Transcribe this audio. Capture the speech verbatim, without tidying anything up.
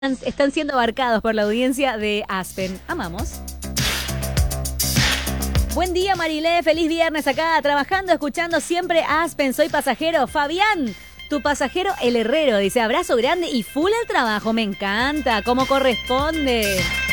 Están siendo abarcados por la audiencia de Aspen. Amamos. Buen día, Marilé. Feliz viernes acá, trabajando, escuchando siempre Aspen. Soy pasajero. Fabián, tu pasajero, el herrero. Dice, abrazo grande y full el trabajo. Me encanta, como corresponde.